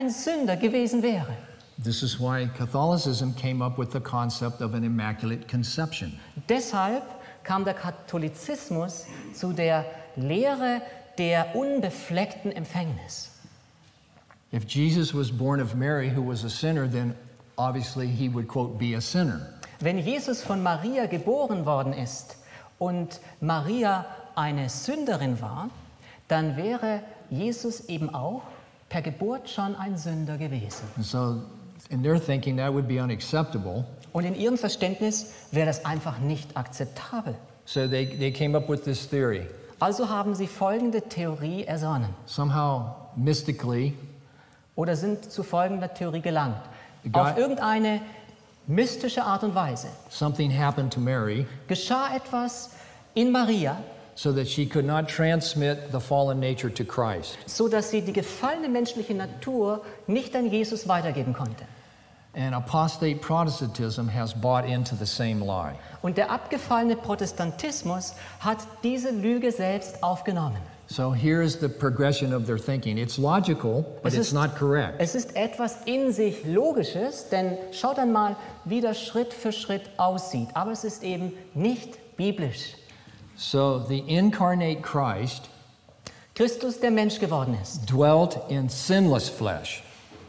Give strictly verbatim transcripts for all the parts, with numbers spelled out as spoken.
ein Sünder gewesen wäre. This is why Catholicism came up with the concept of an immaculate conception. Deshalb kam der Katholizismus zu der Lehre der unbefleckten Empfängnis. If Jesus was born of Mary, who was a sinner, then obviously he would, quote, be a sinner. Wenn Jesus von Maria geboren worden ist und Maria eine Sünderin war, dann wäre Jesus eben auch per Geburt schon ein Sünder gewesen. And so in their thinking, that would be unacceptable. Und in ihrem Verständnis wäre das einfach nicht akzeptabel. So they, they came up with this theory. Also haben sie folgende Theorie ersonnen Somehow, mystically, oder sind zu folgender Theorie gelangt. God- Auf irgendeine mystische Art und Weise something happened to Mary geschah etwas in Maria, so that she could not transmit the fallen nature to Christ. so dass sie die gefallene menschliche Natur nicht an Jesus weitergeben konnte. And apostate Protestantism has bought into the same lie. Und der abgefallene Protestantismus hat diese Lüge selbst aufgenommen. So here is the progression of their thinking. It's logical, but Es it's ist- not correct. Es ist etwas in sich Logisches, denn schaut einmal, wie das Schritt für Schritt aussieht. Aber es ist eben nicht biblisch. So the incarnate Christ Christus, der Mensch geworden ist. dwelt in sinless flesh.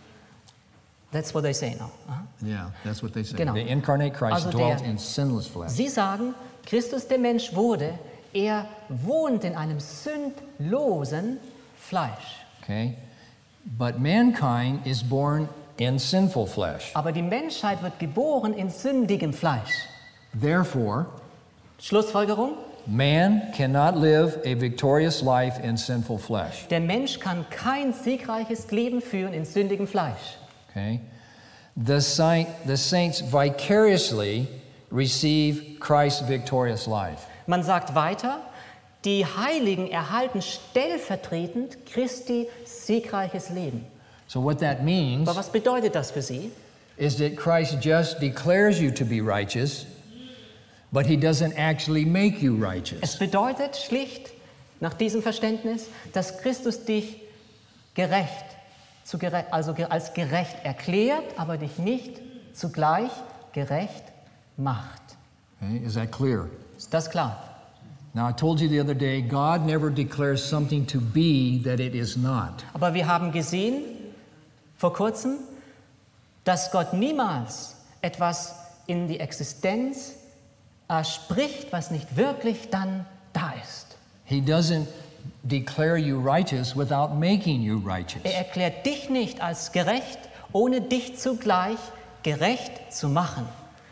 That's what they say now. Aha. Yeah, that's what they say. Genau. The incarnate Christ Also dwelt der- in sinless flesh. Sie sagen, Christus, der Mensch wurde, er wohnt in einem sündlosen Fleisch. Okay? But mankind is born in sinful flesh. Aber die Menschheit wird geboren in sündigem Fleisch. Therefore, Schlussfolgerung, man cannot live a victorious life in sinful flesh. der Mensch kann kein siegreiches Leben führen in sündigem Fleisch. Okay? The, saint, the saints vicariously receive Christ's victorious life. Man sagt weiter, die Heiligen erhalten stellvertretend Christi siegreiches Leben. So what that means Aber was bedeutet das für Sie? is that Christ just declares you to be righteous, but he doesn't actually make you Es righteous. bedeutet schlicht, nach diesem Verständnis, dass Christus dich gerecht, zu gere also ge als gerecht erklärt, aber dich nicht zugleich gerecht macht. Okay? Is that clear? Ist das klar? Now, I told you the other day, God never declares something to be that it is not. Aber wir haben gesehen vor kurzem, dass Gott niemals etwas in die Existenz äh, spricht, was nicht wirklich dann da ist. He doesn't declare you righteous without making you righteous. Er erklärt dich nicht als gerecht, ohne dich zugleich gerecht zu machen.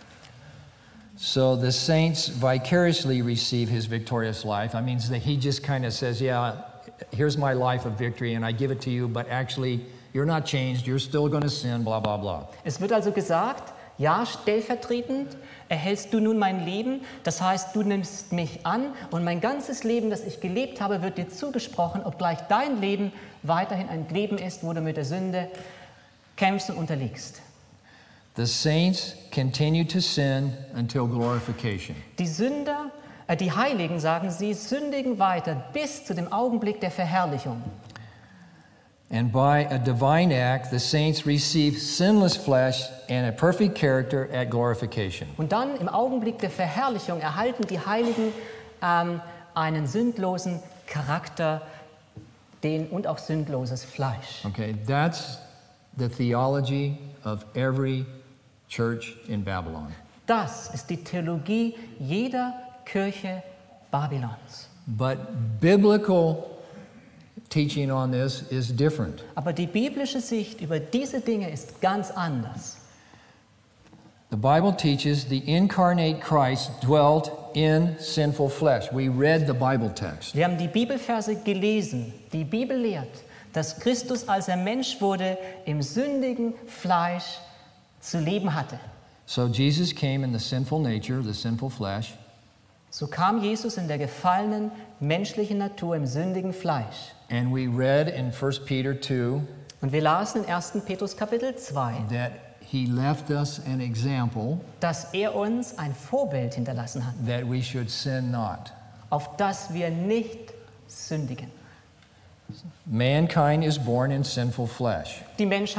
So the saints vicariously receive his victorious life. I mean, that he just kind of says, yeah, here's my life of victory and I give it to you, but actually you're not changed, you're still going to sin, blah, blah, blah. Es wird also gesagt, ja, stellvertretend erhältst du nun mein Leben, das heißt, du nimmst mich an und mein ganzes Leben, das ich gelebt habe, wird dir zugesprochen, obgleich dein Leben weiterhin ein Leben ist, wo du mit der Sünde kämpfst und unterliegst. The saints continue to sin until glorification. Die Sünder, äh, die Heiligen, sagen sie, sündigen weiter bis zu dem Augenblick der Verherrlichung. And by a divine act, the saints receive sinless flesh and a perfect character at glorification. Und dann im Augenblick der Verherrlichung erhalten die Heiligen ähm, einen sündlosen Charakter den, und auch sündloses Fleisch. Okay, that's the theology of every church in Babylon. Das ist die Theologie jeder Kirche Babylons. But biblical teaching on this is different. Aber die biblische Sicht über diese Dinge ist ganz anders. The Bible teaches the incarnate Christ dwelt in sinful flesh. We read the Bible text. Wir haben die Bibelverse gelesen. Die Bibel lehrt, dass Christus, als er Mensch wurde, im sündigen Fleisch zu leben hatte. So Jesus came in the sinful nature, the sinful flesh, So kam Jesus in der gefallenen menschlichen Natur im sündigen Fleisch. and we read in First Peter two Und wir lasen in ersten Petrus Kapitel zwei, that he left us an example dass er uns ein Vorbild hinterlassen hat, that we should sin not. auf das wir nicht sündigen. Mankind is born in sinful flesh. Die Menschheit